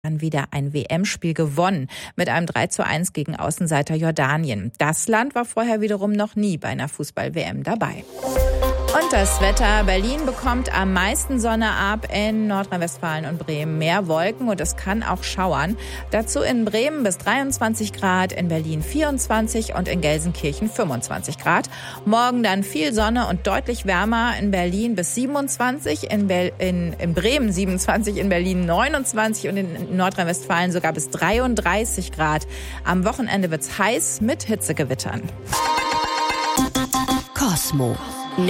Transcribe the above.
dann wieder ein WM-Spiel gewonnen mit einem 3:1 gegen Außenseiter Jordanien. Das Land war vorher wiederum noch nie bei einer Fußball-WM dabei. Und das Wetter. Berlin bekommt am meisten Sonne ab, in Nordrhein-Westfalen und Bremen mehr Wolken und es kann auch schauern. Dazu in Bremen bis 23 Grad, in Berlin 24 und in Gelsenkirchen 25 Grad. Morgen dann viel Sonne und deutlich wärmer, in Berlin bis 27, in Bremen 27, in Berlin 29 und in Nordrhein-Westfalen sogar bis 33 Grad. Am Wochenende wird's heiß mit Hitzegewittern. Kosmo.